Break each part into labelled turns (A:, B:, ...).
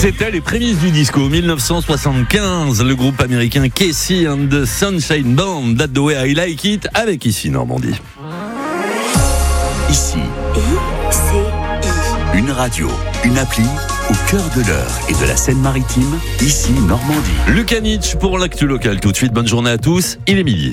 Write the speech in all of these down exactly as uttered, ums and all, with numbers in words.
A: C'était les prémices du disco. mille neuf cent soixante-quinze, le groupe américain Casey and the Sunshine Band, That's the way I like it, avec Ici Normandie.
B: Ici, I C I. Une radio, une appli au cœur de l'heure et de la Seine-Maritime, Ici Normandie.
A: Lucas Nietzsche pour l'actu locale. Tout de suite, bonne journée à tous. Il est midi.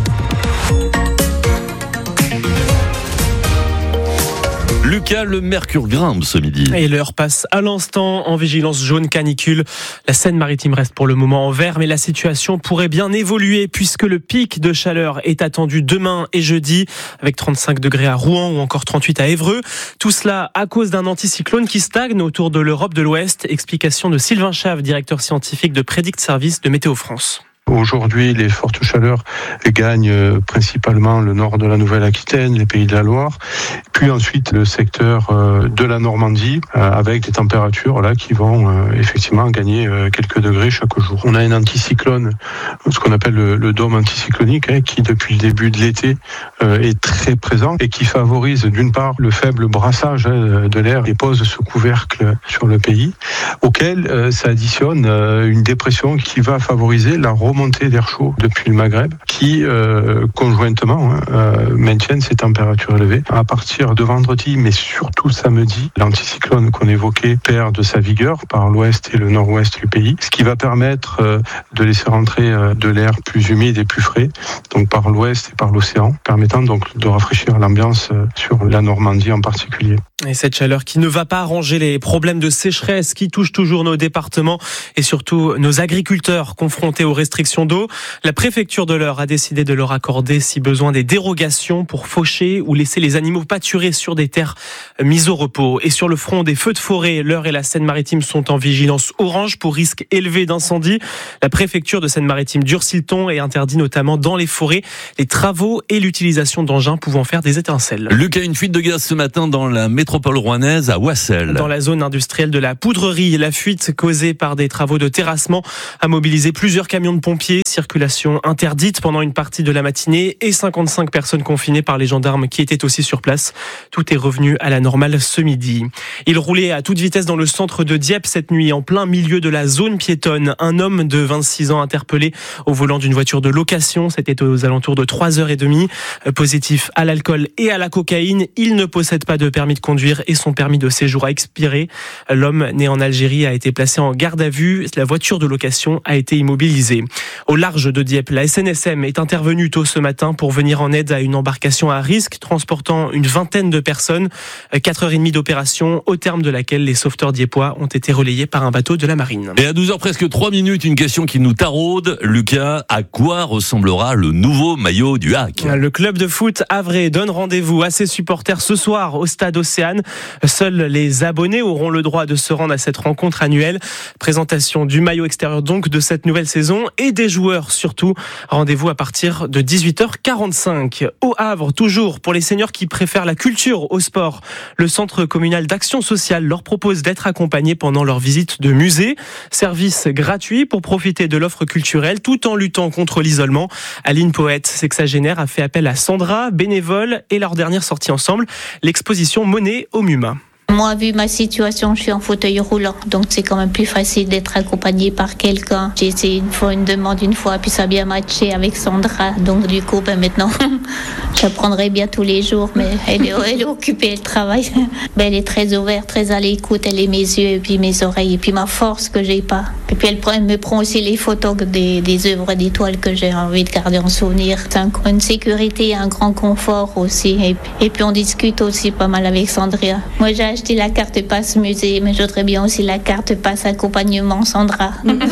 A: Lucas, le mercure grimpe ce midi.
C: Et l'heure passe à l'instant en vigilance jaune canicule. La Seine-Maritime reste pour le moment en vert, mais la situation pourrait bien évoluer puisque le pic de chaleur est attendu demain et jeudi, avec trente-cinq degrés à Rouen ou encore trente-huit à Évreux. Tout cela à cause d'un anticyclone qui stagne autour de l'Europe de l'Ouest. Explication de Sylvain Chave, directeur scientifique de Prédict Service de Météo France.
D: Aujourd'hui, les fortes chaleurs gagnent principalement le nord de la Nouvelle-Aquitaine, les Pays de la Loire, puis ensuite le secteur de la Normandie, avec des températures là qui vont effectivement gagner quelques degrés chaque jour. On a un anticyclone, ce qu'on appelle le, le dôme anticyclonique, hein, qui depuis le début de l'été est très présent et qui favorise d'une part le faible brassage de l'air et pose ce couvercle sur le pays, auquel s'additionne une dépression qui va favoriser la remontée montée d'air chaud depuis le Maghreb qui euh, conjointement hein, euh, maintiennent ces températures élevées. À partir de vendredi, mais surtout samedi, l'anticyclone qu'on évoquait perd de sa vigueur par l'ouest et le nord-ouest du pays, ce qui va permettre euh, de laisser rentrer euh, de l'air plus humide et plus frais, donc par l'ouest et par l'océan, permettant donc de rafraîchir l'ambiance euh, sur la Normandie en particulier.
C: Et cette chaleur qui ne va pas arranger les problèmes de sécheresse qui touchent toujours nos départements et surtout nos agriculteurs confrontés aux restrictions d'eau. La préfecture de l'Eure a décidé de leur accorder, si besoin, des dérogations pour faucher ou laisser les animaux pâturer sur des terres mises au repos. Et sur le front des feux de forêt, l'Eure et la Seine-Maritime sont en vigilance orange pour risque élevé d'incendie. La préfecture de Seine-Maritime durcit le ton et interdit notamment dans les forêts les travaux et l'utilisation d'engins pouvant faire des étincelles.
A: Lucas, une fuite de gaz ce matin dans la métropole rouennaise à Wassel.
C: Dans la zone industrielle de la poudrerie, la fuite causée par des travaux de terrassement a mobilisé plusieurs camions de pompiers. Circulation interdite pendant une partie de la matinée et cinquante-cinq personnes confinées par les gendarmes qui étaient aussi sur place. Tout est revenu à la normale ce midi. Il roulait à toute vitesse dans le centre de Dieppe cette nuit, en plein milieu de la zone piétonne. Un homme de vingt-six ans interpellé au volant d'une voiture de location. C'était aux alentours de trois heures trente. Positif à l'alcool et à la cocaïne. Il ne possède pas de permis de conduire et son permis de séjour a expiré. L'homme né en Algérie a été placé en garde à vue. La voiture de location a été immobilisée. Au large de Dieppe, la S N S M est intervenue tôt ce matin pour venir en aide à une embarcation à risque transportant une vingtaine de personnes. Quatre heures trente d'opération, au terme de laquelle les sauveteurs dieppois ont été relayés par un bateau de la marine.
A: Et à douze heures presque trois minutes, une question qui nous taraude. Lucas, à quoi ressemblera le nouveau maillot du H A C ?
C: Le club de foot Havrais donne rendez-vous à ses supporters ce soir au stade Océane. Seuls les abonnés auront le droit de se rendre à cette rencontre annuelle. Présentation du maillot extérieur donc de cette nouvelle saison et des joueurs surtout. Rendez-vous à partir de dix-huit heures quarante-cinq. Au Havre, toujours pour les seniors qui préfèrent la culture au sport, le centre communal d'action sociale leur propose d'être accompagnés pendant leur visite de musée. Service gratuit pour profiter de l'offre culturelle tout en luttant contre l'isolement. Aline Poète, sexagénaire, a fait appel à Sandra, bénévole, et leur dernière sortie ensemble, l'exposition Monet au MUMA.
E: Moi, vu ma situation, je suis en fauteuil roulant, donc c'est quand même plus facile d'être accompagnée par quelqu'un. J'ai essayé une fois une demande une fois, puis ça a bien matché avec Sandra, donc du coup, ben maintenant, j'apprendrai bien tous les jours, mais elle est, elle est occupée, elle travaille. Ben, elle est très ouverte, très à l'écoute, elle est mes yeux et puis mes oreilles, et puis ma force que j'ai pas. Et puis elle, prend, elle me prend aussi les photos des, des œuvres d'étoiles que j'ai envie de garder en souvenir. C'est un, une sécurité, un grand confort aussi, et, et puis on discute aussi pas mal avec Sandria. Moi, j'ai acheté la carte passe musée, mais je voudrais bien aussi la carte passe accompagnement Sandra.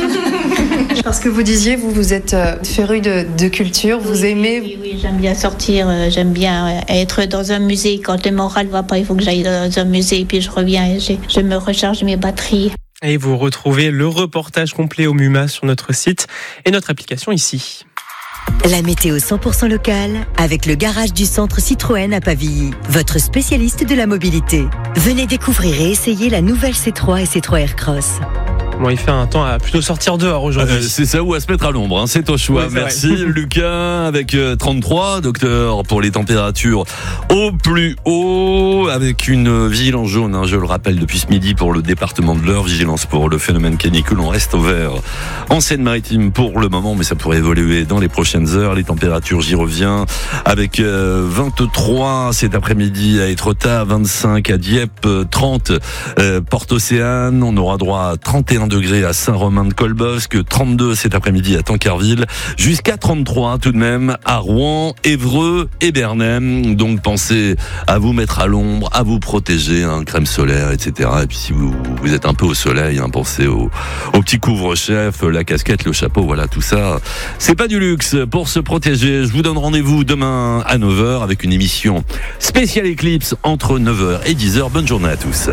F: Parce que vous disiez, vous, vous êtes féru de, de culture, vous
E: oui,
F: aimez...
E: Oui, oui, j'aime bien sortir, j'aime bien être dans un musée. Quand le moral ne va pas, il faut que j'aille dans un musée, et puis je reviens et je, je me recharge mes batteries.
C: Et vous retrouvez le reportage complet au MUMA sur notre site et notre application ici.
G: La météo cent pour cent locale avec le garage du centre Citroën à Pavilly, votre spécialiste de la mobilité. Venez découvrir et essayer la nouvelle C trois et C trois Aircross.
C: Bon, il fait un temps à plutôt sortir dehors aujourd'hui.
A: Euh, c'est ça, ou à se mettre à l'ombre, hein. C'est au choix.
C: Oui, c'est
A: Merci Lucas, avec euh, trente-trois, docteur, pour les températures au plus haut, avec une vigilance jaune, hein, je le rappelle, depuis ce midi pour le département de l'Eure, vigilance pour le phénomène canicule. On reste au vert en Seine-Maritime pour le moment, mais ça pourrait évoluer dans les prochaines heures. Les températures, j'y reviens, avec euh, vingt-trois cet après-midi à Étretat, vingt-cinq à Dieppe, trente euh, Porte-Océane. On aura droit à trente et un degrés à Saint-Romain-de-Colbosc, trente-deux cet après-midi à Tancarville, jusqu'à trente-trois tout de même à Rouen, Évreux et Bernhem. Donc pensez à vous mettre à l'ombre, à vous protéger, hein, crème solaire, et cetera. Et puis si vous, vous êtes un peu au soleil, hein, pensez au, au petit couvre-chef, la casquette, le chapeau, voilà, tout ça. C'est pas du luxe pour se protéger. Je vous donne rendez-vous demain à neuf heures avec une émission spéciale Eclipse entre neuf heures et dix heures. Bonne journée à tous.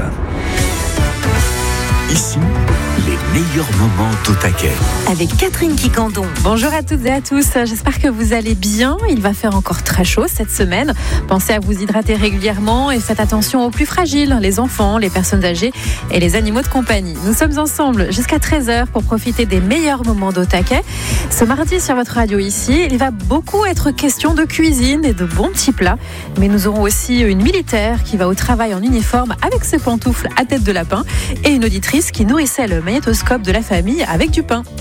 B: Ici, les meilleurs moments au taquet.
G: Avec Catherine Quicandon.
H: Bonjour à toutes et à tous, j'espère que vous allez bien. Il va faire encore très chaud cette semaine. Pensez à vous hydrater régulièrement et faites attention aux plus fragiles, les enfants, les personnes âgées et les animaux de compagnie. Nous sommes ensemble jusqu'à treize heures pour profiter des meilleurs moments d'au taquet. Ce mardi sur votre radio ici, il va beaucoup être question de cuisine et de bons petits plats. Mais nous aurons aussi une militaire qui va au travail en uniforme avec ses pantoufles à tête de lapin et une auditrice qui nourrissait le magnétoscope de la famille avec du pain.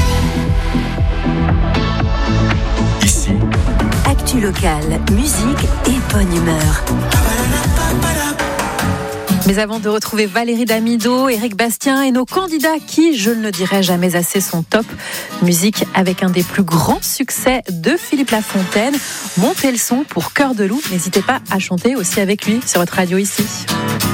B: Ici,
G: Actu locale, musique et bonne humeur.
H: Mais avant de retrouver Valérie Damido, Éric Bastien et nos candidats qui, je ne le dirai jamais assez, sont top. Musique avec un des plus grands succès de Philippe Lafontaine. Montez le son pour Cœur de loup. N'hésitez pas à chanter aussi avec lui sur votre radio ici.